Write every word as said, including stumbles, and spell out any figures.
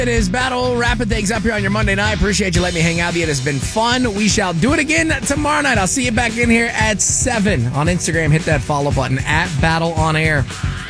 It is Battle, wrapping things up here on your Monday night. Appreciate you letting me hang out with you. It has been fun. We shall do it again tomorrow night. I'll see you back in here at seven on Instagram. Hit that follow button at Battle on Air.